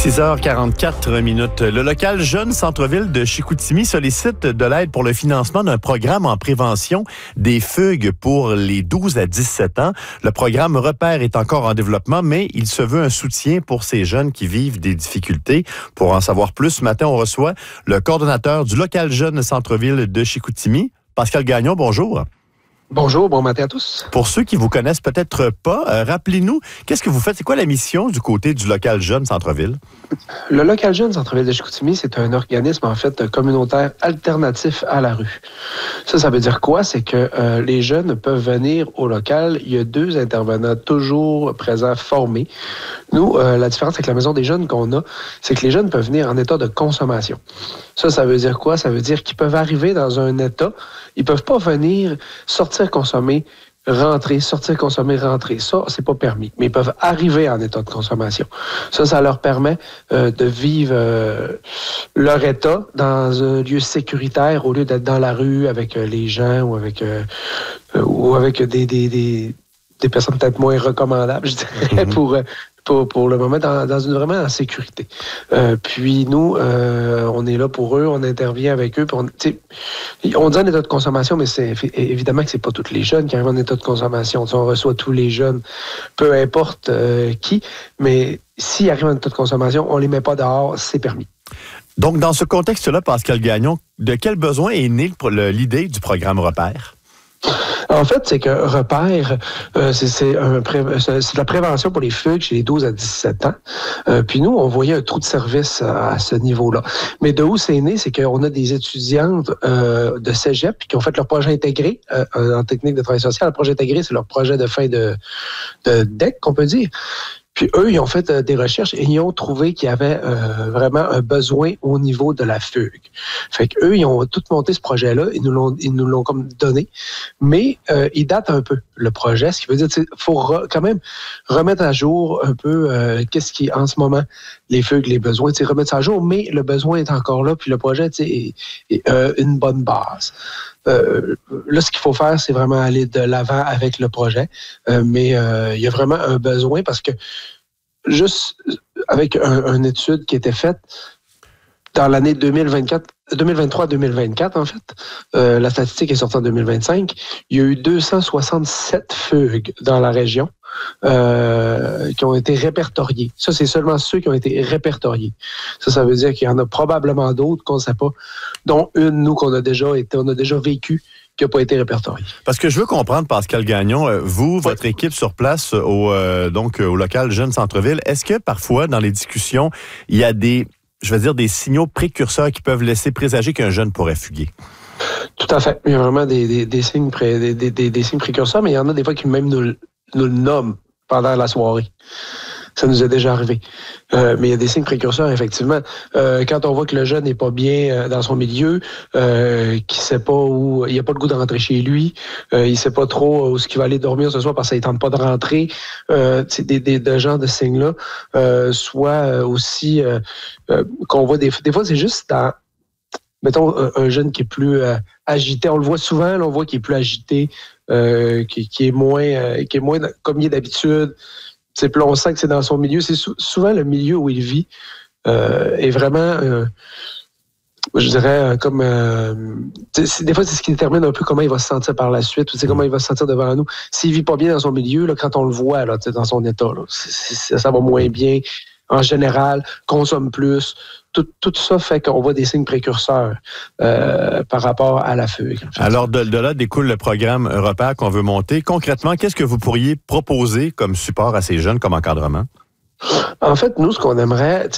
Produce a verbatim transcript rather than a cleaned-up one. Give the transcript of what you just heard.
six heures quarante-quatre minutes. Le local Jeune Centre-Ville de Chicoutimi sollicite de l'aide pour le financement d'un programme en prévention des fugues pour les douze à dix-sept ans. Le programme Repère est encore en développement, mais il se veut un soutien pour ces jeunes qui vivent des difficultés. Pour en savoir plus, ce matin, on reçoit le coordonnateur du local Jeune Centre-Ville de Chicoutimi, Pascal Gagnon. Bonjour. Bonjour, bon matin à tous. Pour ceux qui vous connaissent peut-être pas, euh, rappelez-nous, qu'est-ce que vous faites? C'est quoi la mission du côté du local Jeune Centre-Ville? Le local Jeune Centre-Ville de Chicoutimi, c'est un organisme en fait communautaire alternatif à la rue. Ça, ça veut dire quoi? C'est que euh, les jeunes peuvent venir au local. Il y a deux intervenants toujours présents, formés. Nous, euh, la différence avec la maison des jeunes qu'on a, c'est que les jeunes peuvent venir en état de consommation. Ça, ça veut dire quoi? Ça veut dire qu'ils peuvent arriver dans un état, ils peuvent pas venir sortir consommer, rentrer, sortir consommer, rentrer. Ça, c'est pas permis. Mais ils peuvent arriver en état de consommation. Ça, ça leur permet euh, de vivre euh, leur état dans un lieu sécuritaire au lieu d'être dans la rue avec euh, les gens ou avec euh, euh, ou avec des, des, des, des personnes peut-être moins recommandables, je dirais, mm-hmm. pour... Euh, Pour, pour le moment, dans, dans une vraiment en sécurité. Euh, puis nous, euh, on est là pour eux, on intervient avec eux. Puis on, on dit en état de consommation, mais c'est évidemment que c'est pas tous les jeunes qui arrivent en état de consommation. T'sais, on reçoit tous les jeunes, peu importe euh, qui, mais s'ils arrivent en état de consommation, on les met pas dehors, c'est permis. Donc, dans ce contexte-là, Pascal Gagnon, de quel besoin est née l'idée du programme Repère? En fait, c'est que Repère, euh, c'est de la prévention pour les fugues chez les douze à dix-sept ans. Euh, puis nous, on voyait un trou de service à, à ce niveau-là. Mais de où c'est né, c'est qu'on a des étudiantes euh, de cégep qui ont fait leur projet intégré euh, en technique de travail social. Le projet intégré, c'est leur projet de fin de, de D E C, qu'on peut dire. Puis eux, ils ont fait euh, des recherches et ils ont trouvé qu'il y avait euh, vraiment un besoin au niveau de la fugue. Fait qu'eux, ils ont tout monté ce projet-là, ils nous l'ont, ils nous l'ont comme donné, mais euh, il date un peu, le projet. Ce qui veut dire qu'il faut re, quand même remettre à jour un peu euh, qu'est-ce qui est en ce moment, les fugues, les besoins, remettre ça à jour, mais le besoin est encore là, puis le projet est, est euh, une bonne base. Euh, là, ce qu'il faut faire, c'est vraiment aller de l'avant avec le projet. Euh, mais euh, il y a vraiment un besoin parce que juste avec un, une étude qui était faite dans l'année deux mille vingt-quatre, deux mille vingt-trois deux mille vingt-quatre, en fait, euh, la statistique est sortie en deux mille vingt-cinq, il y a eu deux cent soixante-sept fugues dans la région. Euh, qui ont été répertoriés. Ça, c'est seulement ceux qui ont été répertoriés. Ça, ça veut dire qu'il y en a probablement d'autres qu'on ne sait pas, dont une, nous, qu'on a déjà été, on a déjà vécu, qui n'a pas été répertoriée. Parce que je veux comprendre, Pascal Gagnon, vous, votre oui. équipe sur place au, euh, donc, au local Jeune Centre-Ville, est-ce que parfois, dans les discussions, il y a des, je veux dire, des signaux précurseurs qui peuvent laisser présager qu'un jeune pourrait fuguer? Tout à fait. Il y a vraiment des, des, des, signes, pré, des, des, des signes précurseurs, mais il y en a des fois qui même nous nous le nomme pendant la soirée. Ça nous est déjà arrivé. Euh, mais il y a des signes précurseurs, effectivement. Euh, quand on voit que le jeune n'est pas bien euh, dans son milieu, euh, qu'il sait pas où, il n'a pas le goût de rentrer chez lui, euh, il sait pas trop où ce qu'il va aller dormir ce soir parce qu'il ne tente pas de rentrer, euh, c'est des, des, des genres de signes-là. Euh, soit aussi euh, euh, qu'on voit des, des fois, c'est juste dans mettons, un, un jeune qui est plus euh, agité. On le voit souvent, là, on voit qu'il est plus agité, euh, qui, qui est moins, euh, qui est moins comme il est d'habitude. C'est plus on sent que c'est dans son milieu. C'est sou- souvent le milieu où il vit euh, est vraiment, euh, je dirais, comme... Euh, des fois, c'est ce qui détermine un peu comment il va se sentir par la suite, ou comment il va se sentir devant nous. S'il vit pas bien dans son milieu, là, quand on le voit là, dans son état, là, c'est, c'est, ça va moins bien. En général, consomme plus. Tout, tout ça fait qu'on voit des signes précurseurs euh, par rapport à la fugue. En fait. Alors, de, de là découle le programme Repère qu'on veut monter. Concrètement, qu'est-ce que vous pourriez proposer comme support à ces jeunes, comme encadrement? En fait, nous, ce qu'on aimerait...